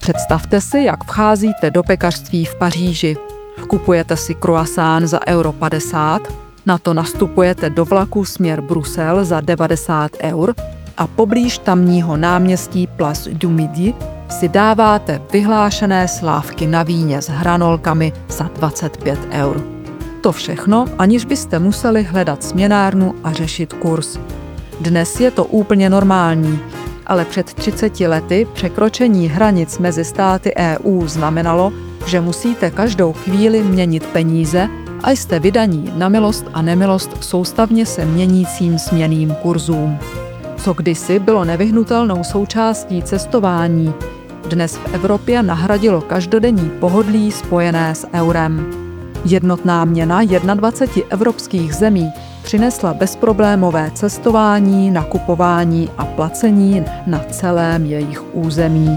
Představte si, jak vcházíte do pekařství v Paříži. Kupujete si croissant za euro 50, na to nastupujete do vlaku směr Brusel za 90 eur a poblíž tamního náměstí Place du Midi si dáváte vyhlášené slávky na víně s hranolkami za 25 eur. To všechno, aniž byste museli hledat směnárnu a řešit kurz. Dnes je to úplně normální, ale před 30 lety překročení hranic mezi státy EU znamenalo, že musíte každou chvíli měnit peníze a jste vydaní na milost a nemilost soustavně se měnícím směnným kurzům. Co kdysi bylo nevyhnutelnou součástí cestování, dnes v Evropě nahradilo každodenní pohodlí spojené s eurem. Jednotná měna 21 evropských zemí přinesla bezproblémové cestování, nakupování a placení na celém jejich území.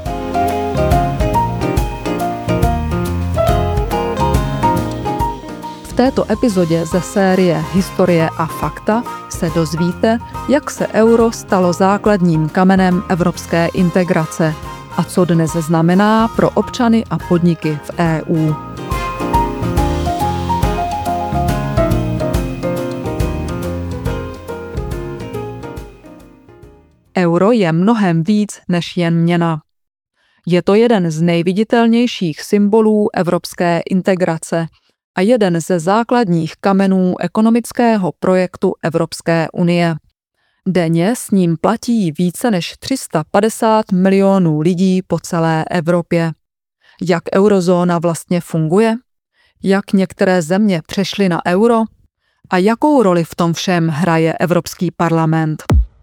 V této epizodě ze série Historie a fakta se dozvíte, jak se euro stalo základním kamenem evropské integrace a co dnes znamená pro občany a podniky v EU. Euro je mnohem víc než jen měna. Je to jeden z nejviditelnějších symbolů evropské integrace a jeden ze základních kamenů ekonomického projektu Evropské unie. Denně s ním platí více než 350 milionů lidí po celé Evropě. Jak eurozóna vlastně funguje? Jak některé země přešly na euro? A jakou roli v tom všem hraje Evropský parlament?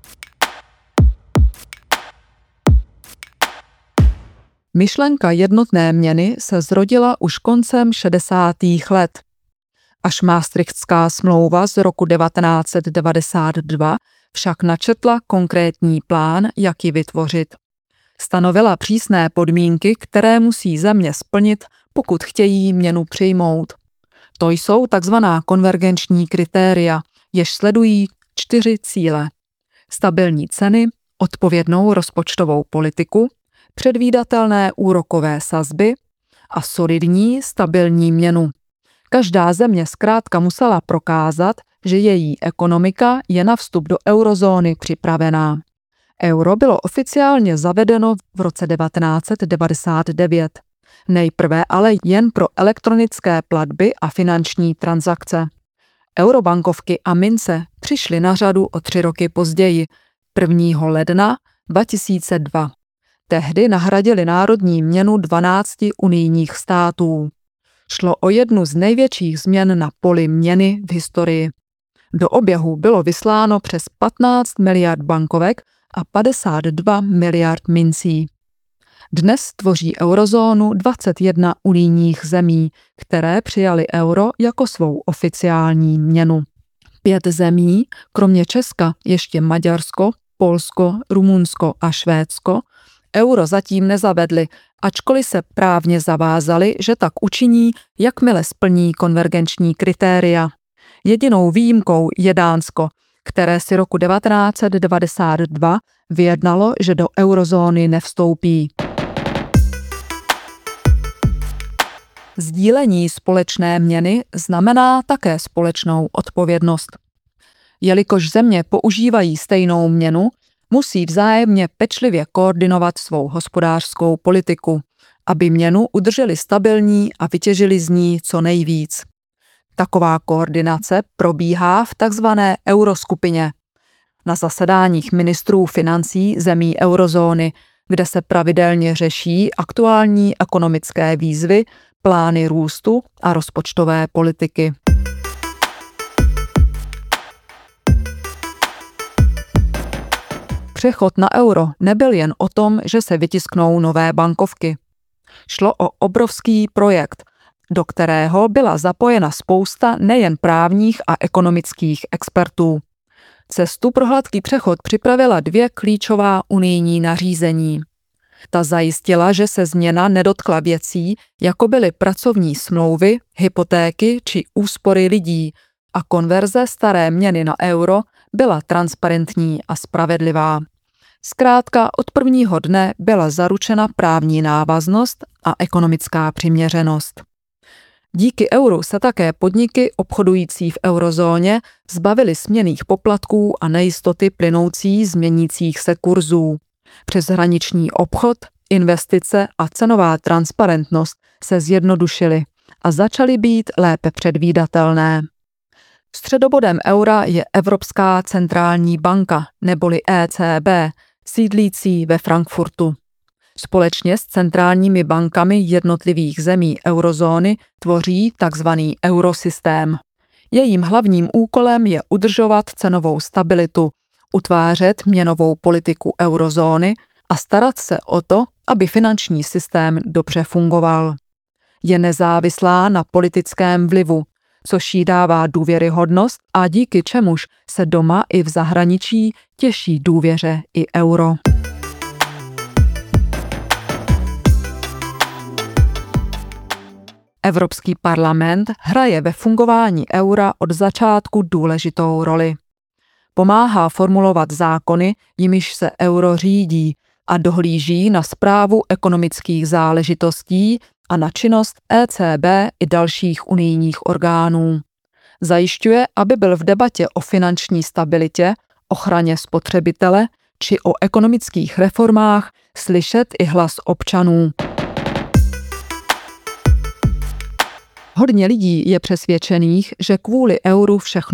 Myšlenka jednotné měny se zrodila už koncem 60. let. Až Maastrichtská smlouva z roku 1992 však načetla konkrétní plán, jak ji vytvořit. Stanovila přísné podmínky, které musí země splnit, pokud chtějí měnu přijmout. To jsou takzvaná konvergenční kritéria, jež sledují 4 cíle. Stabilní ceny, odpovědnou rozpočtovou politiku, předvídatelné úrokové sazby a solidní, stabilní měnu. Každá země zkrátka musela prokázat, že její ekonomika je na vstup do eurozóny připravená. Euro bylo oficiálně zavedeno v roce 1999. Nejprve ale jen pro elektronické platby a finanční transakce. Eurobankovky a mince přišly na řadu o 3 roky později, 1. ledna 2002. Tehdy nahradili národní měnu 12 unijních států. Šlo o jednu z největších změn na poli měny v historii. Do oběhu bylo vysláno přes 15 miliard bankovek a 52 miliard mincí. Dnes tvoří eurozónu 21 unijních zemí, které přijaly euro jako svou oficiální měnu. 5 zemí, kromě Česka ještě Maďarsko, Polsko, Rumunsko a Švédsko, euro zatím nezavedli, ačkoliv se právně zavázali, že tak učiní, jakmile splní konvergenční kritéria. Jedinou výjimkou je Dánsko, které si roku 1992 vyjednalo, že do eurozóny nevstoupí. Sdílení společné měny znamená také společnou odpovědnost. Jelikož země používají stejnou měnu, musí vzájemně pečlivě koordinovat svou hospodářskou politiku, aby měnu udrželi stabilní a vytěžili z ní co nejvíc. Taková koordinace probíhá v takzvané euroskupině, na zasedáních ministrů financí zemí eurozóny, kde se pravidelně řeší aktuální ekonomické výzvy, plány růstu a rozpočtové politiky. Přechod na euro nebyl jen o tom, že se vytisknou nové bankovky. Šlo o obrovský projekt, do kterého byla zapojena spousta nejen právních a ekonomických expertů. Cestu pro hladký přechod připravila 2 klíčová unijní nařízení. Ta zajistila, že se změna nedotkla věcí, jako byly pracovní smlouvy, hypotéky či úspory lidí, a konverze staré měny na euro byla transparentní a spravedlivá. Zkrátka od prvního dne byla zaručena právní návaznost a ekonomická přiměřenost. Díky euru se také podniky obchodující v eurozóně zbavily směnných poplatků a nejistoty plynoucí z měnících se kurzů. Přeshraniční obchod, investice a cenová transparentnost se zjednodušily a začaly být lépe předvídatelné. Středobodem eura je Evropská centrální banka neboli ECB, sídlící ve Frankfurtu. Společně s centrálními bankami jednotlivých zemí eurozóny tvoří tzv. Eurosystém. Jejím hlavním úkolem je udržovat cenovou stabilitu, utvářet měnovou politiku eurozóny a starat se o to, aby finanční systém dobře fungoval. Je nezávislá na politickém vlivu, což jí dává důvěryhodnost a díky čemuž se doma i v zahraničí těší důvěře i euro. Evropský parlament hraje ve fungování eura od začátku důležitou roli. Pomáhá formulovat zákony, jimiž se euro řídí a dohlíží na správu ekonomických záležitostí a na činnost ECB i dalších unijních orgánů. Zajišťuje, aby byl v debatě o finanční stabilitě, ochraně spotřebitele či o ekonomických reformách slyšet i hlas občanů. Hodně lidí je přesvědčených, že kvůli euru všechno